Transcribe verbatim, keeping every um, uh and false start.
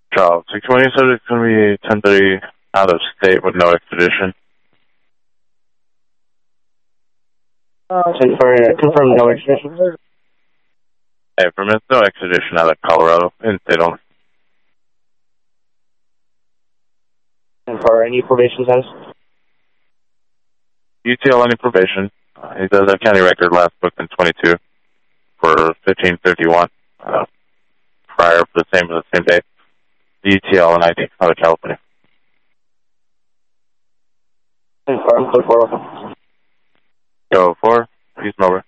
Charles, six twenty said it's going to be ten thirty out of state with no expedition. Uh, confirm, confirm no expedition. Hey, permits no expedition out of Colorado, in state only. And for any probation status? U T L any probation. Uh, he does have county record last booked in twenty-two for fifteen fifty-one. Uh, prior for the same the same date. U T L and I D out of California. Confirm, code four. Go four. He's over.